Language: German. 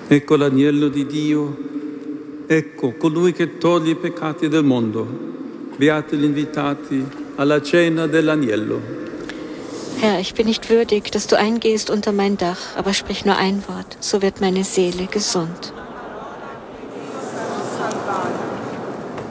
Ecco l'agnello di Dio, ecco colui che toglie i peccati del mondo. Beati gli invitati alla cena dell'agnello. Herr, ich bin nicht würdig, dass du eingehst unter mein Dach, aber sprich nur ein Wort, so wird meine Seele gesund.